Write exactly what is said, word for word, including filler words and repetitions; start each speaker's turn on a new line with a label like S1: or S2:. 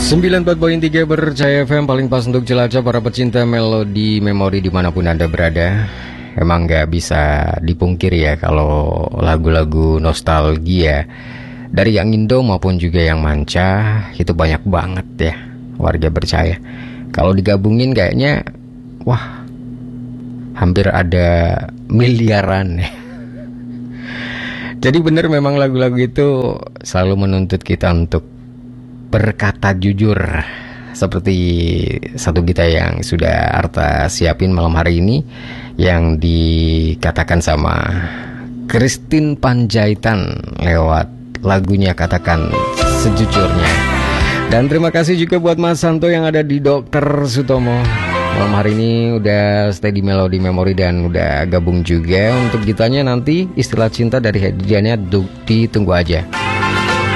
S1: sembilan puluh empat koma tiga Berjaya F M, paling pas untuk jelajah para pecinta melodi memori dimanapun Anda berada. Emang gak bisa dipungkiri ya kalau lagu-lagu nostalgia dari yang Indo maupun juga yang manca itu banyak banget ya warga Berjaya. Kalau digabungin kayaknya wah hampir ada miliaran ya. Jadi bener memang lagu-lagu itu selalu menuntut kita untuk berkata jujur, seperti satu kita yang sudah Arta siapin malam hari ini, yang dikatakan sama Christine Panjaitan lewat lagunya Katakan Sejujurnya. Dan terima kasih juga buat Mas Santo yang ada di Dokter Sutomo. Malam hari ini udah stay di Melodi Memori dan udah gabung juga. Untuk gitanya nanti Istilah Cinta dari hadiahnya ditunggu aja.